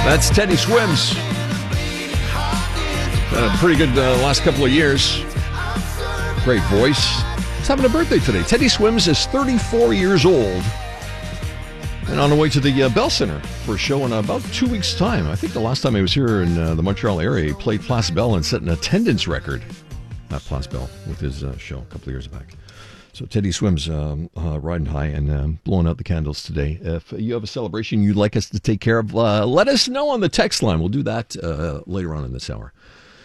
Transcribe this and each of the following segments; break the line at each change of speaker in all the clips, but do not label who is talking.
That's Teddy Swims. Had a pretty good last couple of years. Great voice. He's having a birthday today. Teddy Swims is 34 years old. And on the way to the Bell Center for a show in about 2 weeks' time. I think the last time he was here in the Montreal area, he played Place Bell and set an attendance record. Not Place Bell, with his show a couple of years back. So Teddy Swims riding high and blowing out the candles today. If you have a celebration you'd like us to take care of, let us know on the text line. We'll do that later on in this hour.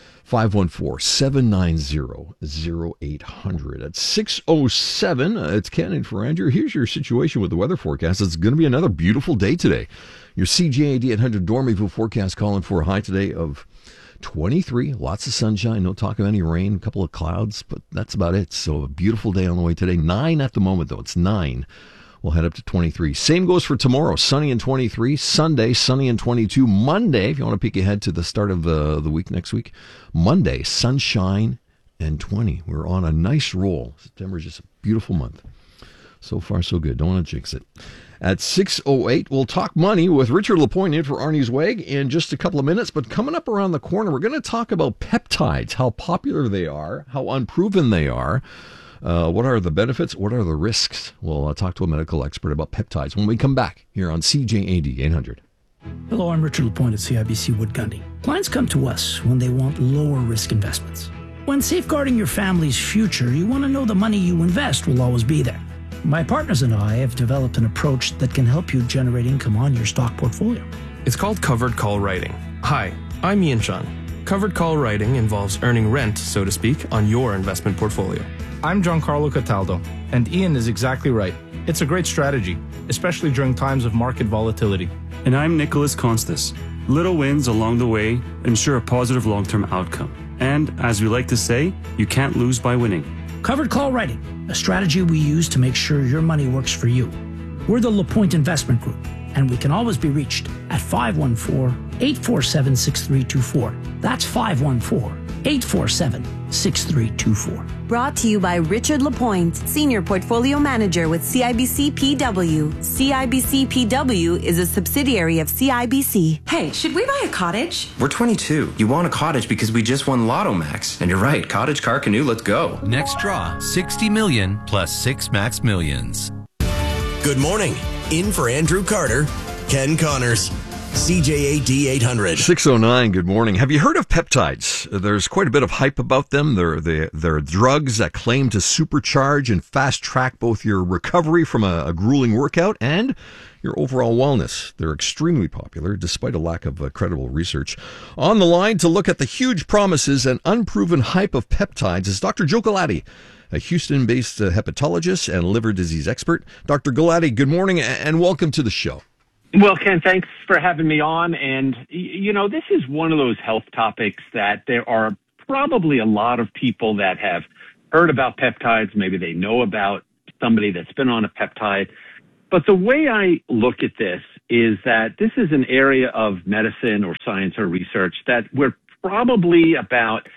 514-790-0800. At 6:07, it's Ken and for Andrew. Here's your situation with the weather forecast. It's going to be another beautiful day today. Your CJAD 800 Dormiville forecast calling for a high today of 23. Lots of sunshine. No talk of any rain. A couple of clouds, but that's about it. So a beautiful day on the way today. 9 at the moment, though. It's 9. We'll head up to 23. Same goes for tomorrow. Sunny and 23. Sunday, sunny and 22. Monday, if you want to peek ahead to the start of the week next week. Monday, sunshine and 20. We're on a nice roll. September is just a beautiful month. So far, so good. Don't want to jinx it. At 6:08, we'll talk money with Richard Lapointe in for Arnie Zweig in just a couple of minutes. But coming up around the corner, we're going to talk about peptides, how popular they are, how unproven they are. What are the benefits? What are the risks? We'll talk to a medical expert about peptides when we come back here on CJAD 800.
Hello, I'm Richard Lapointe at CIBC Wood Gundy. Clients come to us when they want lower risk investments. When safeguarding your family's future, you want to know the money you invest will always be there. My partners and I have developed an approach that can help you generate income on your stock portfolio.
It's called covered call writing. Hi, I'm Ian Chun. Covered call writing involves earning rent, so to speak, on your investment portfolio.
I'm Giancarlo Cataldo, and Ian is exactly right. It's a great strategy, especially during times of market volatility.
And I'm Nicholas Constas. Little wins along the way ensure a positive long-term outcome. And, as we like to say, you can't lose by winning.
Covered call writing, a strategy we use to make sure your money works for you. We're the Lapointe Investment Group, and we can always be reached at 514-847-6324. That's 514-847-6324.
Brought to you by Richard Lapointe, Senior Portfolio Manager with CIBC PW. CIBC PW is a subsidiary of CIBC.
Hey, should we buy a cottage?
We're 22. You want a cottage because we just won Lotto Max. And you're right, cottage, car, canoe, let's go.
Next draw, 60 million plus 6 max millions.
Good morning. In for Andrew Carter, Ken Connors. CJAD 800.
6:09, good morning. Have you heard of peptides? There's quite a bit of hype about them. They're drugs that claim to supercharge and fast track both your recovery from a grueling workout and your overall wellness. They're extremely popular despite a lack of credible research. On the line to look at the huge promises and unproven hype of peptides is Dr. Joe Galati, a Houston-based hepatologist and liver disease expert. Dr. Galati, good morning and welcome to the show.
Well, Ken, thanks for having me on. And, you know, this is one of those health topics that there are probably a lot of people that have heard about peptides. Maybe they know about somebody that's been on a peptide. But the way I look at this is that this is an area of medicine or science or research that we're probably about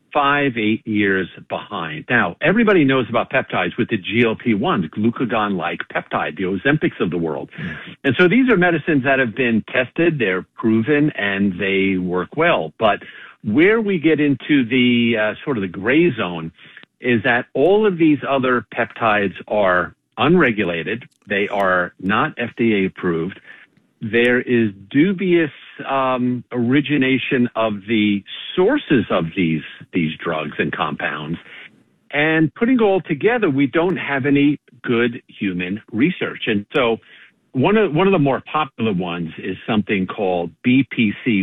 5-8 years behind. Now, everybody knows about peptides with the GLP-1s, glucagon-like peptide, the Ozempics of the world. And so these are medicines that have been tested, they're proven, and they work well. But where we get into the sort of the gray zone is that all of these other peptides are unregulated. They are not FDA approved. There is dubious origination of the sources of these drugs and compounds. And putting it all together, we don't have any good human research. And so one of the more popular ones is something called BPC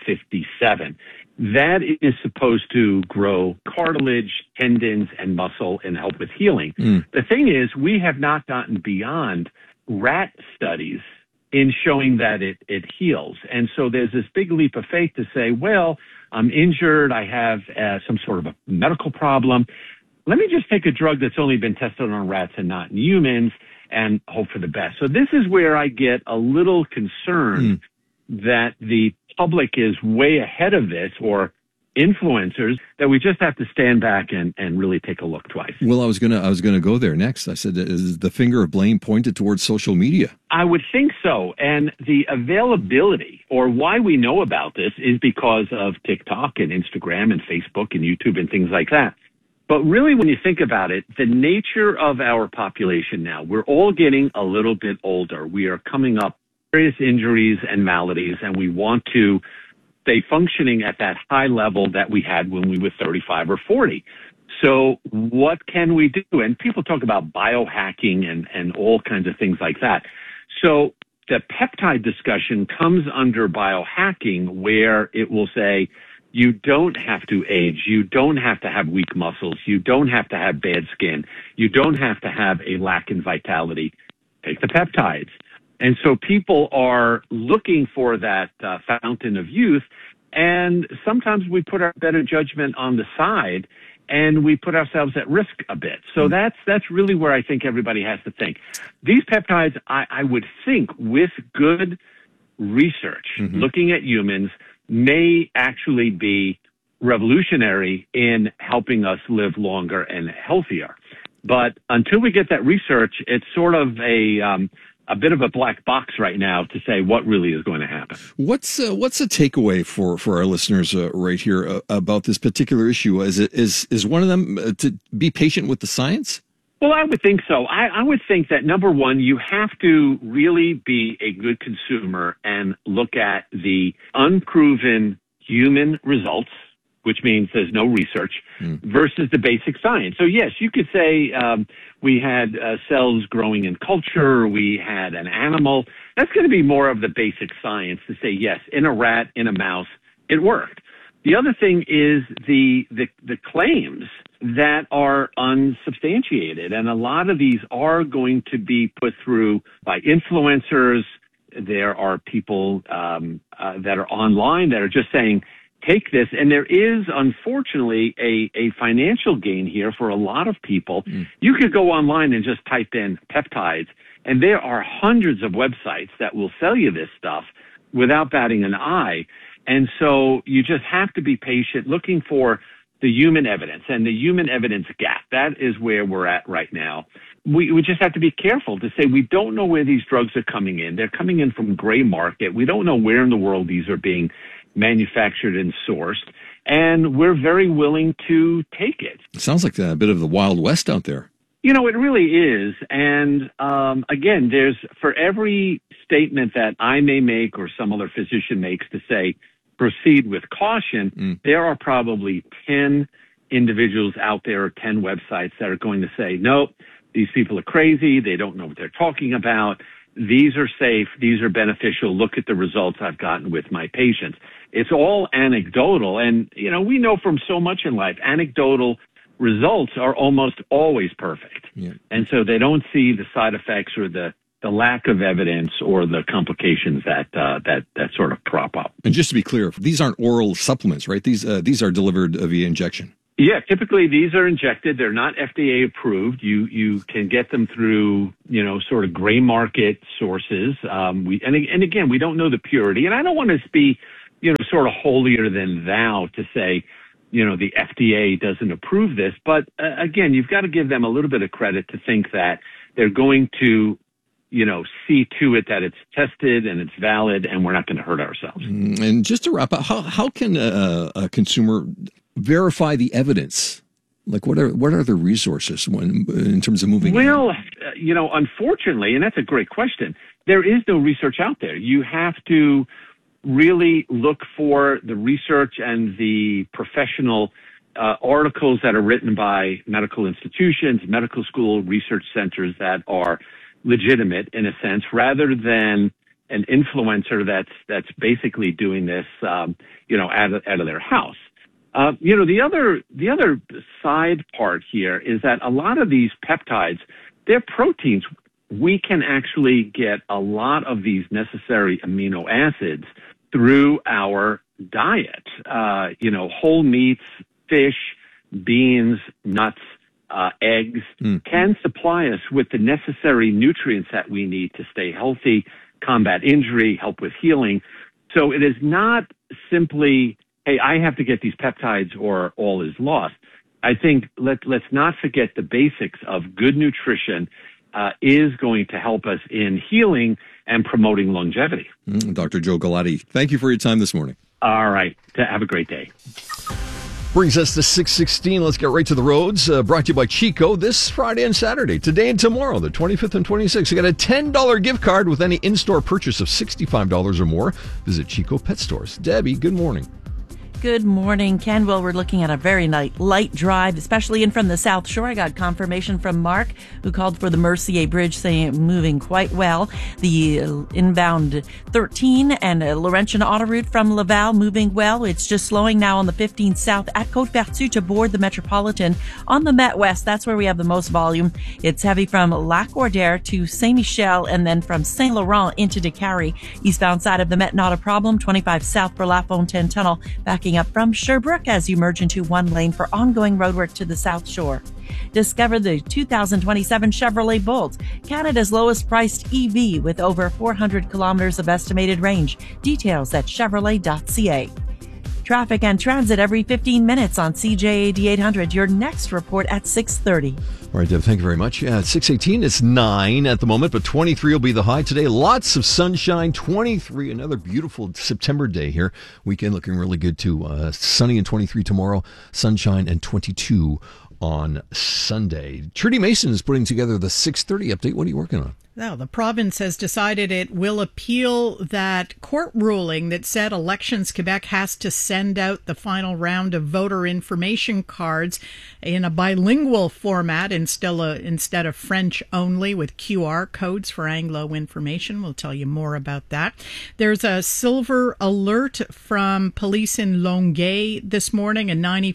157. That is supposed to grow cartilage, tendons, and muscle and help with healing. The thing is, we have not gotten beyond rat studies in showing that it heals. And so there's this big leap of faith to say, well, I'm injured, I have some sort of a medical problem. Let me just take a drug that's only been tested on rats and not in humans and hope for the best. So this is where I get a little concerned that the public is way ahead of this, or influencers that we just have to stand back and really take a look twice.
Well, I was gonna go there next. I said, is the finger of blame pointed towards social media?
I would think so. And the availability, or why we know about this, is because of TikTok and Instagram and Facebook and YouTube and things like that. But really, when you think about it, the nature of our population now, we're all getting a little bit older. We are coming up with various injuries and maladies, and we want to stay functioning at that high level that we had when we were 35 or 40. So what can we do? And people talk about biohacking and all kinds of things like that. So the peptide discussion comes under biohacking, where it will say, you don't have to age. You don't have to have weak muscles. You don't have to have bad skin. You don't have to have a lack in vitality. Take the peptides. And so people are looking for that fountain of youth. And sometimes we put our better judgment on the side and we put ourselves at risk a bit. So that's really where I think everybody has to think. These peptides, I would think, with good research, looking at humans, may actually be revolutionary in helping us live longer and healthier. But until we get that research, it's sort of a bit of a black box right now to say what really is going to happen.
What's a takeaway for our listeners right here about this particular issue? Is one of them to be patient with the science?
Well, I would think so. I would think that, number one, you have to really be a good consumer and look at the unproven human results, which means there's no research, versus the basic science. So, yes, you could say we had cells growing in culture, we had an animal. That's going to be more of the basic science to say, yes, in a rat, in a mouse, it worked. The other thing is the claims that are unsubstantiated. And a lot of these are going to be put through by influencers. There are people that are online that are just saying, take this. And there is, unfortunately, a financial gain here for a lot of people. You could go online and just type in peptides, and there are hundreds of websites that will sell you this stuff without batting an eye. And so you just have to be patient, looking for the human evidence and the human evidence gap. That is where we're at right now. We just have to be careful to say we don't know where these drugs are coming in. They're coming in from gray market. We don't know where in the world these are being manufactured and sourced. And we're very willing to take it.
It sounds like a bit of the Wild West out there.
You know, it really is. And again, there's, for every statement that I may make or some other physician makes to say, proceed with caution, there are probably 10 individuals out there or 10 websites that are going to say, nope, these people are crazy. They don't know what they're talking about. These are safe. These are beneficial. Look at the results I've gotten with my patients. It's all anecdotal. And, you know, we know from so much in life, anecdotal results are almost always perfect.
Yeah.
And so they don't see the side effects or the lack of evidence or the complications that sort of crop up.
And just to be clear, these aren't oral supplements, right? These are delivered via injection.
Yeah, typically these are injected. They're not FDA approved. You can get them through, you know, sort of gray market sources. And again, we don't know the purity. And I don't want to be, you know, sort of holier than thou to say, you know, the FDA doesn't approve this. But again, you've got to give them a little bit of credit to think that they're going to, you know, see to it that it's tested and it's valid and we're not going to hurt ourselves.
And just to wrap up, how can a consumer verify the evidence? Like, what are the resources in terms of moving?
Well, you know, unfortunately, and that's a great question, there is no research out there. You have to really look for the research and the professional articles that are written by medical institutions, medical school research centers that are legitimate in a sense, rather than an influencer that's basically doing this, you know, out of their house. You know, the other side part here is that a lot of these peptides, they're proteins. We can actually get a lot of these necessary amino acids through our diet. You know, whole meats, fish, beans, nuts, eggs can supply us with the necessary nutrients that we need to stay healthy, combat injury, help with healing. So it is not simply hey, I have to get these peptides or all is lost. I think let's not forget the basics of good nutrition is going to help us in healing and promoting longevity.
Dr. Joe Galati, thank you for your time this morning.
All right. Have a great day.
Brings us to 6:16. Let's get right to the roads. Brought to you by Chico this Friday and Saturday, today and tomorrow, the 25th and 26th. You got a $10 gift card with any in-store purchase of $65 or more. Visit Chico Pet Stores. Debbie, good morning.
Good morning, Ken. Well, we're looking at a very light drive, especially in from the South Shore. I got confirmation from Mark, who called for the Mercier Bridge, saying it moving quite well. The inbound 13 and Laurentian Auto Route from Laval moving well. It's just slowing now on the 15 South at Côte-Pertu to board the Metropolitan. On the Met West, that's where we have the most volume. It's heavy from Lac-Ordère to Saint-Michel and then from Saint-Laurent into Décarie. Eastbound side of the Met, not a problem. 25 South for La Fontaine Tunnel, backing up from Sherbrooke as you merge into one lane for ongoing roadwork to the South Shore. Discover the 2027 Chevrolet Bolt, Canada's lowest priced EV with over 400 kilometers of estimated range. Details at Chevrolet.ca. Traffic and transit every 15 minutes on CJAD 800. Your next report at 6:30.
All right, Deb, thank you very much. At 6:18, it's 9 at the moment, but 23 will be the high today. Lots of sunshine. 23, another beautiful September day here. Weekend looking really good too. Sunny and 23 tomorrow, sunshine and 22 on Sunday. Trudy Mason is putting together the 6:30 update. What are you working on?
Now, the province has decided it will appeal that court ruling that said Elections Quebec has to send out the final round of voter information cards in a bilingual format instead of French only, with QR codes for Anglo information. We'll tell you more about that. There's a silver alert from police in Longueuil this morning, a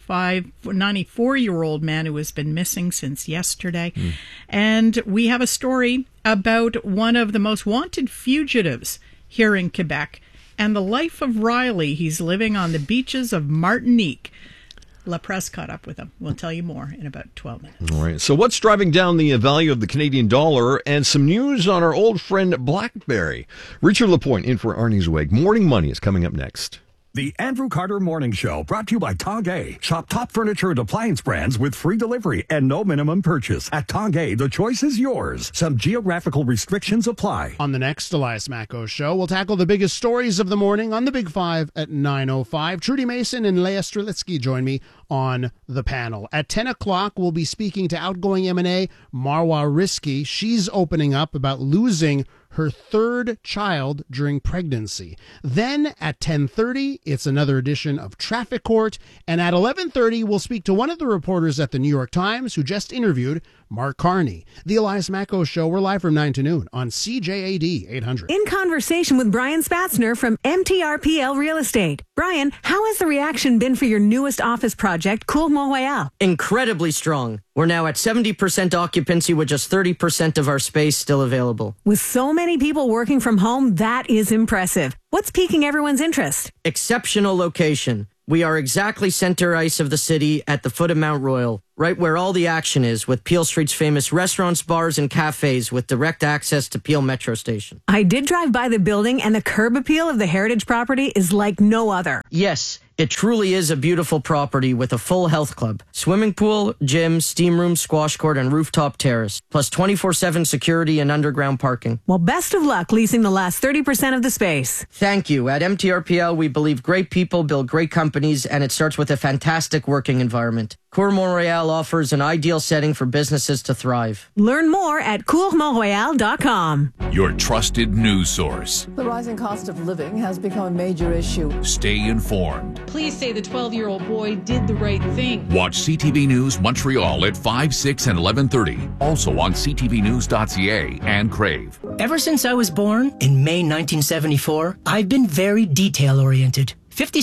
94-year-old man who has been missing since yesterday. And we have a story about one of the most wanted fugitives here in Quebec and the life of Riley. He's living on the beaches of Martinique. La Presse caught up with him. We'll tell you more in about 12 minutes.
All right. So what's driving down the value of the Canadian dollar, and some news on our old friend BlackBerry. Richard Lapointe in for Arnie Zweig. Morning Money is coming up next.
The Andrew Carter Morning Show, brought to you by Tanguay. Shop top furniture and appliance brands with free delivery and no minimum purchase. At Tanguay, the choice is yours. Some geographical restrictions apply.
On the next Elias Macko Show, we'll tackle the biggest stories of the morning on the Big Five at 9:05. Trudy Mason and Leah Strelitsky join me on the panel. At 10 o'clock, we'll be speaking to outgoing M&A Marwa Rizki. She's opening up about losing her third child during pregnancy. Then at 10:30, it's another edition of Traffic Court. And at 11:30, we'll speak to one of the reporters at the New York Times who just interviewed Mark Carney. The Elias Macko Show, we're live from 9 to noon on CJAD 800.
In conversation with Brian Spatzner from MTRPL Real Estate. Brian, how has the reaction been for your newest office project, Cour Mont-Royal?
Incredibly strong. We're now at 70% occupancy with just 30% of our space still available.
With so many people working from home, that is impressive. What's piquing everyone's interest?
Exceptional location. We are exactly center ice of the city at the foot of Mount Royal, right where all the action is, with Peel Street's famous restaurants, bars, and cafes with direct access to Peel Metro Station.
I did drive by the building, and the curb appeal of the heritage property is like no other.
Yes, it truly is a beautiful property with a full health club, swimming pool, gym, steam room, squash court, and rooftop terrace, plus 24/7 security and underground parking.
Well, best of luck leasing the last 30% of the space.
Thank you. At MTRPL, we believe great people build great companies, and it starts with a fantastic working environment. Cour Mont-Royal offers an ideal setting for businesses to thrive.
Learn more at courmontroyal.com.
Your trusted news source.
The rising cost of living has become a major issue.
Stay informed.
Please say the 12-year-old boy did the right thing.
Watch CTV News Montreal at 5, 6, and 11:30. Also on ctvnews.ca and Crave.
Ever since I was born in May 1974, I've been very detail-oriented,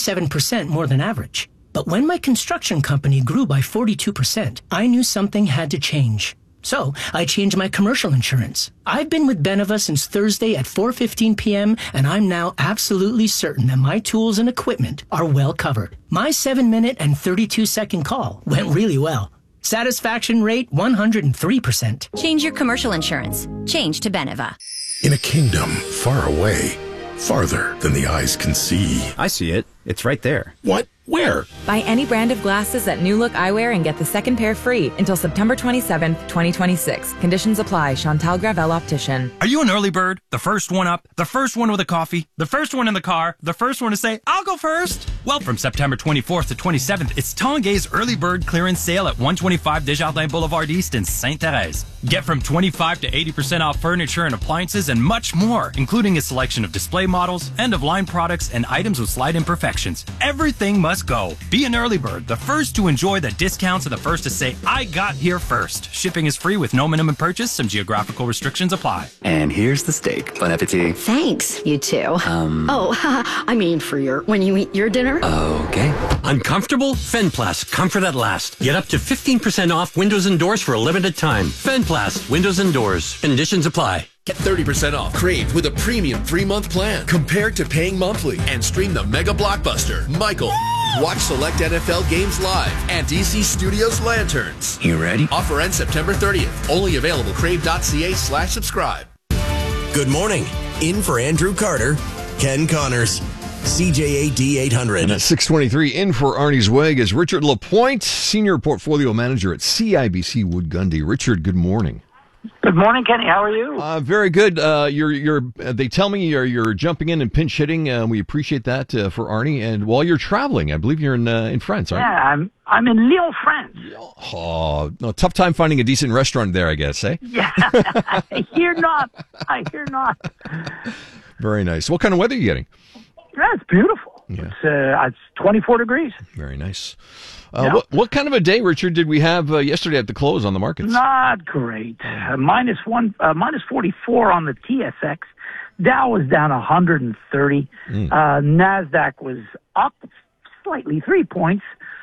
57% more than average. But when my construction company grew by 42%, I knew something had to change. So I changed my commercial insurance. I've been with Beneva since Thursday at 4:15 p.m., and I'm now absolutely certain that my tools and equipment are well covered. My 7-minute and 32-second call went really well. Satisfaction rate 103%.
Change your commercial insurance. Change to Beneva.
In a kingdom far away, farther than the eyes can see.
I see it.
It's right there.
What? Where?
Buy any brand of glasses at New Look Eyewear and get the second pair free until September 27th, 2026. Conditions apply. Chantal Gravel Optician.
Are you an early bird? The first one up? The first one with a coffee? The first one in the car? The first one to say, I'll go first? Well, from September 24th to 27th, it's Tanguay's Early Bird Clearance Sale at 125 Desjardins Boulevard East in Sainte-Thérèse. Get from 25 to 80% off furniture and appliances and much more, including a selection of display models, end-of-line products, and items with slight imperfections. Everything must go. Be an early bird, the first to enjoy the discounts and the first to say, I got here first. Shipping is free with no minimum purchase. Some geographical restrictions apply.
And here's the steak. Bon appetit.
Thanks, you too. I mean for when you eat your dinner.
Okay.
Uncomfortable? Fenplast. Comfort at last. Get up to 15% off windows and doors for a limited time. Fenplast. Windows and doors. Conditions apply.
Get 30% off Crave with a premium 3-month plan compared to paying monthly and stream the mega blockbuster, Michael. Watch select NFL games live and DC Studios Lanterns.
You ready?
Offer ends September 30th. Only available crave.ca/subscribe. Good morning. In for Andrew Carter, Ken Connors. CJAD 800.
And at 6:23, in for Arnie Zweig is Richard Lapointe, Senior Portfolio Manager at CIBC Wood Gundy. Richard, good morning.
Good morning, Kenny. How are you?
Very good. They tell me you're jumping in and pinch hitting. We appreciate that for Arnie. And while you're traveling, I believe you're in France, aren't you?
Yeah, I'm in Lyon, France.
Oh, no, tough time finding a decent restaurant there, I guess, eh?
Yeah, I hear not.
Very nice. What kind of weather are you getting?
Yeah, it's beautiful.
Yeah.
It's 24 degrees.
Very nice. What kind of a day, Richard, did we have yesterday at the close on the markets?
Not great. Minus 44 on the TSX. Dow was down 130. NASDAQ was up slightly, 3 points.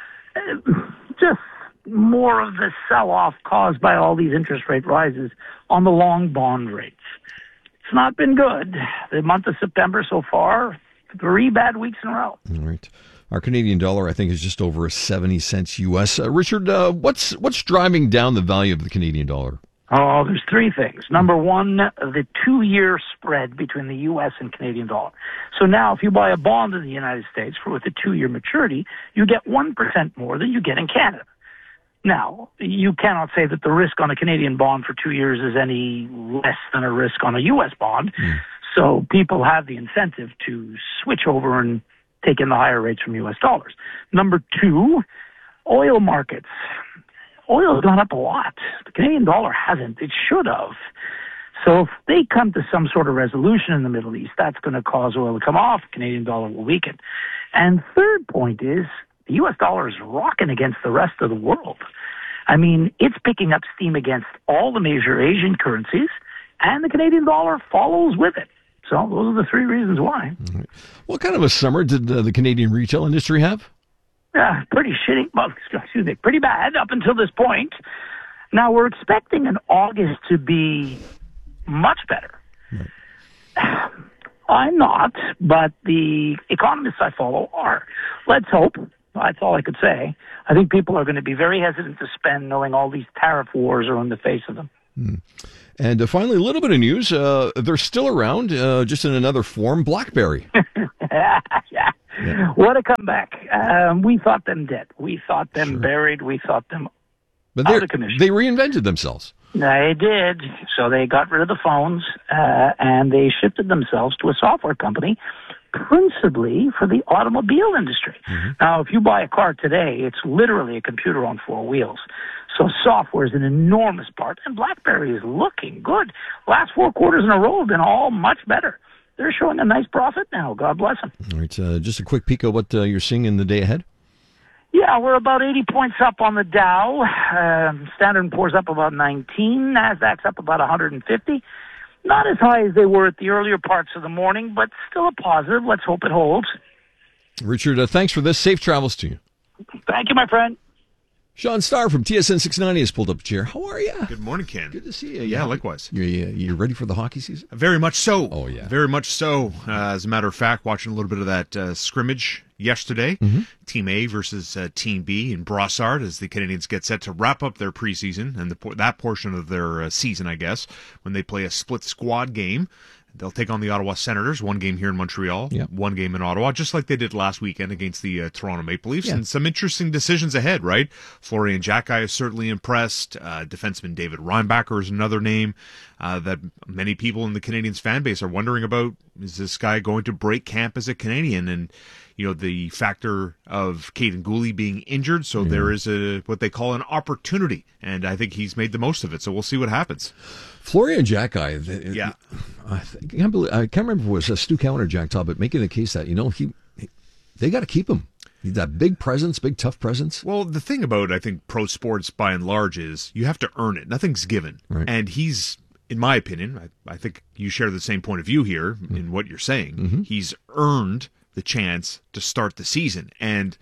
Just more of the sell-off caused by all these interest rate rises on the long bond rates. It's not been good. The month of September so far, 3 bad weeks in a row.
All right. Our Canadian dollar, I think, is just over 70 cents U.S. Richard, what's driving down the value of the Canadian dollar?
Oh, there's 3 things. Number one, the 2-year spread between the U.S. and Canadian dollar. So now if you buy a bond in the United States with a 2-year maturity, you get 1% more than you get in Canada. Now, you cannot say that the risk on a Canadian bond for 2 years is any less than a risk on a U.S. bond. So people have the incentive to switch over and take in the higher rates from U.S. dollars. Number 2, oil markets. Oil has gone up a lot. The Canadian dollar hasn't. It should have. So if they come to some sort of resolution in the Middle East, that's going to cause oil to come off. Canadian dollar will weaken. And third point is the U.S. dollar is rocking against the rest of the world. I mean, it's picking up steam against all the major Asian currencies, and the Canadian dollar follows with it. So those are the 3 reasons why.
What kind of a summer did the Canadian retail industry have?
Pretty shitty. Well, excuse me, pretty bad up until this point. Now we're expecting an August to be much better. Right. I'm not, but the economists I follow are. Let's hope. That's all I could say. I think people are going to be very hesitant to spend knowing all these tariff wars are on the face of them.
And finally, a little bit of news. They're still around, just in another form, BlackBerry.
Yeah. What a comeback. We thought them dead. We thought them buried. We thought them out of commission.
They reinvented themselves.
They did. So they got rid of the phones, and they shifted themselves to a software company, principally for the automobile industry. Now, if you buy a car today, it's literally a computer on 4 wheels. So software is an enormous part, and BlackBerry is looking good. Last 4 quarters in a row have been all much better. They're showing a nice profit now. God bless them.
All right, just a quick peek at what you're seeing in the day ahead.
Yeah, we're about 80 points up on the Dow. Standard & Poor's up about 19. NASDAQ's up about 150. Not as high as they were at the earlier parts of the morning, but still a positive. Let's hope it holds.
Richard, thanks for this. Safe travels to you.
Thank you, my friend.
Sean Starr from TSN 690 has pulled up a chair. How are you?
Good morning, Ken.
Good to see you.
Yeah, likewise.
You ready for the hockey season?
Very much so.
Oh, yeah.
Very much so. As a matter of fact, watching a little bit of that scrimmage yesterday, Team A versus Team B in Brossard as the Canadians get set to wrap up their preseason and that portion of their season, I guess, when they play a split squad game. They'll take on the Ottawa Senators, one game here in Montreal, one game in Ottawa, just like they did last weekend against the Toronto Maple Leafs. And some interesting decisions ahead, right? Florian Xhekaj is certainly impressed. Defenseman David Reinbacher is another name that many people in the Canadiens fan base are wondering about. Is this guy going to break camp as a Canadian? And the factor of Caden Gooley being injured, so there is what they call an opportunity, and I think he's made the most of it. So we'll see what happens.
Florian Xhekaj, I can't remember if it was Stu Cowan or Jack Talbot making the case that they got to keep him. He's that big presence, big tough presence.
Well, the thing about I think pro sports by and large is you have to earn it. Nothing's given, and he's. In my opinion, I think you share the same point of view here in what you're saying. He's earned the chance to start the season. And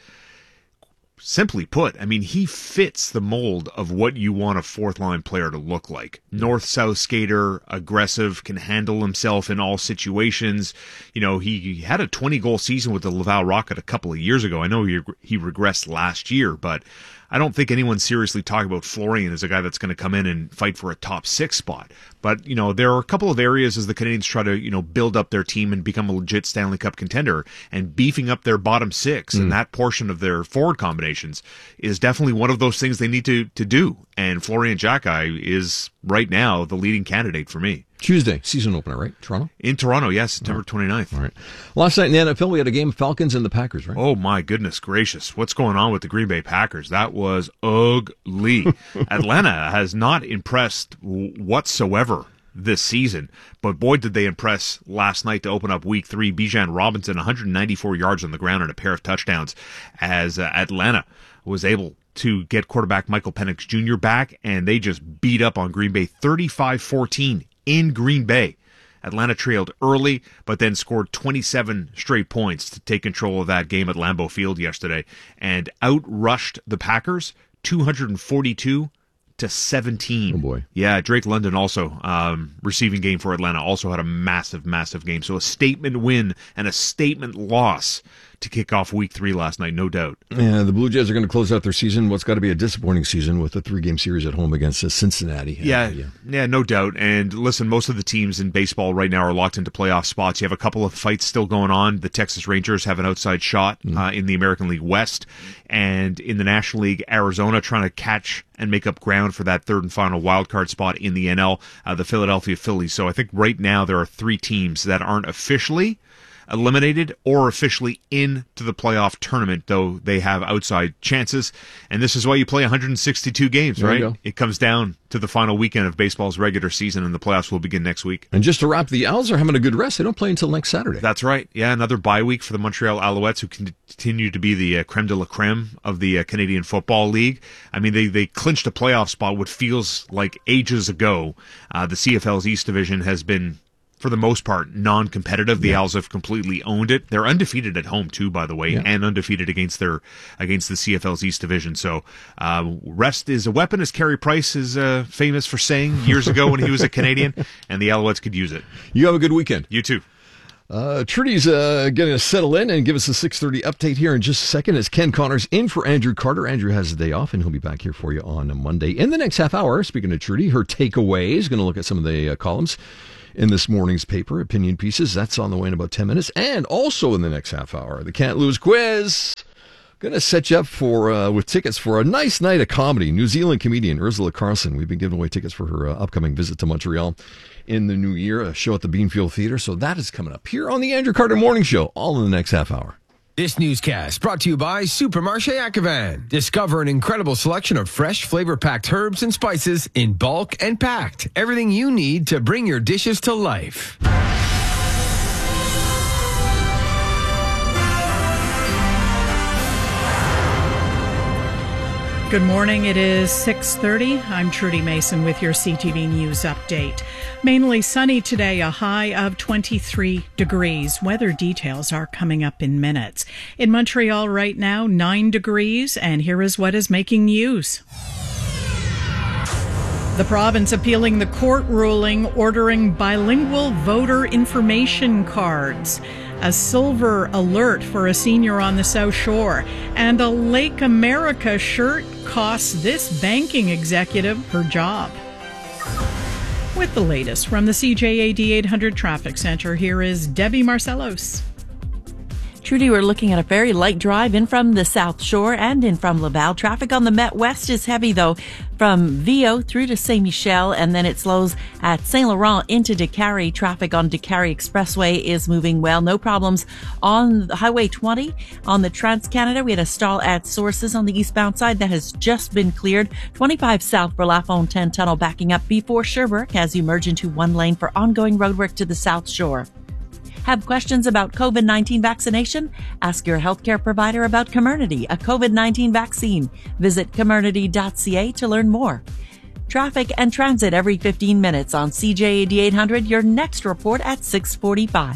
simply put, I mean, he fits the mold of what you want a fourth-line player to look like. North-south skater, aggressive, can handle himself in all situations. He had a 20-goal season with the Laval Rocket a couple of years ago. I know he regressed last year, but I don't think anyone's seriously talking about Florian as a guy that's going to come in and fight for a top 6 spot. But, there are a couple of areas as the Canadiens try to, build up their team and become a legit Stanley Cup contender, and beefing up their bottom 6 and that portion of their forward combinations is definitely one of those things they need to do. And Florian Xhekaj is right now the leading candidate for me.
Tuesday, season opener, right? Toronto?
In Toronto, yes, September 29th.
All right. Last night in the NFL, we had a game of Falcons and the Packers, right?
Oh, my goodness gracious. What's going on with the Green Bay Packers? That was ugly. Atlanta has not impressed whatsoever this season, but boy, did they impress last night to open up Week 3. Bijan Robinson, 194 yards on the ground and a pair of touchdowns as Atlanta was able to get quarterback Michael Penix Jr. back, and they just beat up on Green Bay 35-14 in Green Bay. Atlanta trailed early, but then scored 27 straight points to take control of that game at Lambeau Field yesterday and outrushed the Packers 242-17.
Oh, boy.
Yeah, Drake London also, receiving game for Atlanta, also had a massive, massive game. So a statement win and a statement loss to kick off Week 3 last night, no doubt.
Yeah, the Blue Jays are going to close out their season, what's got to be a disappointing season, with a 3-game series at home against Cincinnati.
Yeah, no doubt. And listen, most of the teams in baseball right now are locked into playoff spots. You have a couple of fights still going on. The Texas Rangers have an outside shot in the American League West. And in the National League, Arizona trying to catch and make up ground for that third and final wildcard spot in the NL, the Philadelphia Phillies. So I think right now there are 3 teams that aren't officially eliminated or officially into the playoff tournament, though they have outside chances. And this is why you play 162 games, right? It comes down to the final weekend of baseball's regular season, and the playoffs will begin next week.
And just to wrap, the Owls are having a good rest. They don't play until next Saturday.
That's right. Yeah, another bye week for the Montreal Alouettes, who continue to be the creme de la creme of the Canadian Football League. I mean, they clinched a playoff spot what feels like ages ago. The CFL's East Division has been, for the most part, non-competitive. The Owls have completely owned it. They're undefeated at home too, by the way, and undefeated against the CFL's East Division. So rest is a weapon, as Carey Price is famous for saying years ago when he was a Canadian, and the Alouettes could use it.
You have a good weekend.
You too.
Trudy's going to settle in and give us a 6:30 update here in just a second as Ken Connors in for Andrew Carter. Andrew has a day off, and he'll be back here for you on a Monday. In the next half hour, speaking of Trudy, her takeaways, going to look at some of the columns in this morning's paper, opinion pieces. That's on the way in about 10 minutes. And also in the next half hour, the Can't Lose quiz. Going to set you up for with tickets for a nice night of comedy. New Zealand comedian Ursula Carlson. We've been giving away tickets for her upcoming visit to Montreal in the new year, a show at the Beanfield Theatre. So that is coming up here on the Andrew Carter Morning Show, all in the next half hour.
This newscast brought to you by Supermarché Ackervan. Discover an incredible selection of fresh, flavor-packed herbs and spices in bulk and packed. Everything you need to bring your dishes to life.
Good morning. It is 6:30. I'm Trudy Mason with your CTV News update. Mainly sunny today, a high of 23 degrees. Weather details are coming up in minutes. In Montreal right now, 9 degrees, and here is what is making news. The province appealing the court ruling ordering bilingual voter information cards. A silver alert for a senior on the South Shore. And a Lake America shirt costs this banking executive her job. With the latest from the CJAD 800 Traffic Center, here is Debbie Marcellos.
Trudy, we're looking at a very light drive in from the South Shore and in from Laval. Traffic on the Met West is heavy, though, from Viau through to Saint Michel, and then it slows at Saint Laurent into Décarie. Traffic on Décarie Expressway is moving well. No problems on Highway 20. On the Trans-Canada, we had a stall at Sources on the eastbound side that has just been cleared. 25 south for LaFontaine Tunnel backing up before Sherbrooke as you merge into one lane for ongoing roadwork to the South Shore. Have questions about COVID-19 vaccination? Ask your healthcare provider about Comirnaty, a COVID-19 vaccine. Visit Comirnaty.ca to learn more. Traffic and transit every 15 minutes on CJAD 800. Your next report at 6:45.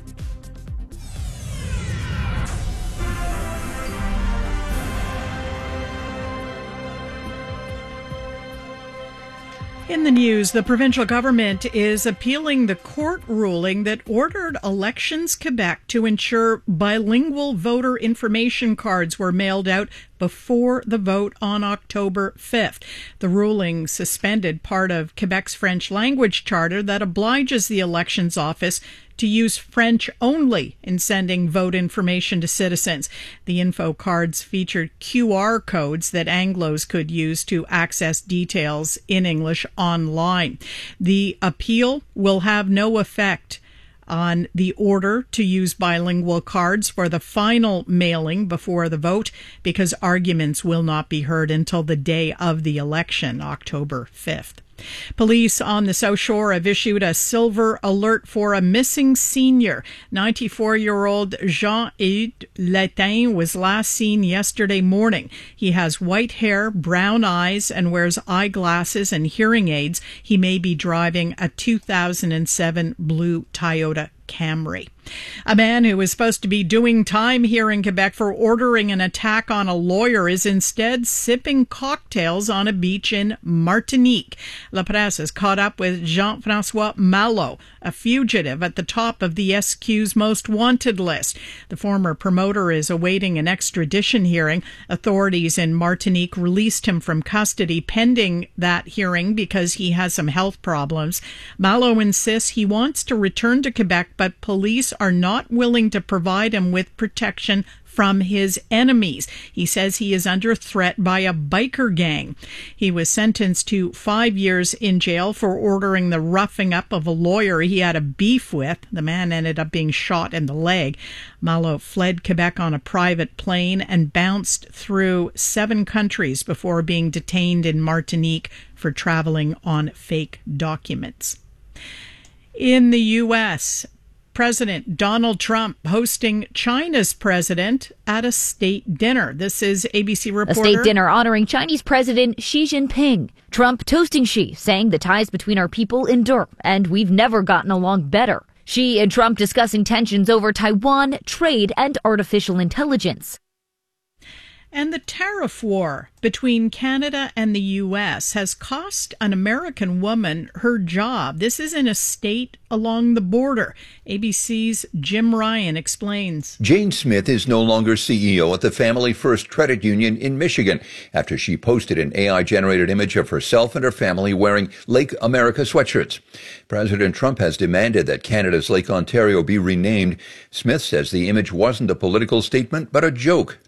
In the news, the provincial government is appealing the court ruling that ordered Elections Quebec to ensure bilingual voter information cards were mailed out before the vote on October 5th. The ruling suspended part of Quebec's French language charter that obliges the elections office to use French only in sending vote information to citizens. The info cards featured QR codes that Anglos could use to access details in English online. The appeal will have no effect on the order to use bilingual cards for the final mailing before the vote, because arguments will not be heard until the day of the election, October 5th. Police on the South Shore have issued a silver alert for a missing senior. 94-year-old Jean-Eudes Latin was last seen yesterday morning. He has white hair, brown eyes, and wears eyeglasses and hearing aids. He may be driving a 2007 blue Toyota Camry. A man who was supposed to be doing time here in Quebec for ordering an attack on a lawyer is instead sipping cocktails on a beach in Martinique. La Presse has caught up with Jean-François Malo, a fugitive at the top of the SQ's most wanted list. The former promoter is awaiting an extradition hearing. Authorities in Martinique released him from custody pending that hearing because he has some health problems. Malo insists he wants to return to Quebec, but police are not willing to provide him with protection from his enemies. He says he is under threat by a biker gang. He was sentenced to 5 years in jail for ordering the roughing up of a lawyer he had a beef with. The man ended up being shot in the leg. Malo fled Quebec on a private plane and bounced through 7 countries before being detained in Martinique for traveling on fake documents. In the U.S., President Donald Trump hosting China's president at a state dinner. This is ABC reporter.
A state dinner honoring Chinese President Xi Jinping. Trump toasting Xi, saying the ties between our people endure, and we've never gotten along better. Xi and Trump discussing tensions over Taiwan, trade, and artificial intelligence.
And the tariff war between Canada and the U.S. has cost an American woman her job. This is in a state along the border. ABC's Jim Ryan explains.
Jane Smith is no longer CEO at the Family First Credit Union in Michigan after she posted an AI-generated image of herself and her family wearing Lake America sweatshirts. President Trump has demanded that Canada's Lake Ontario be renamed. Smith says the image wasn't a political statement, but a joke.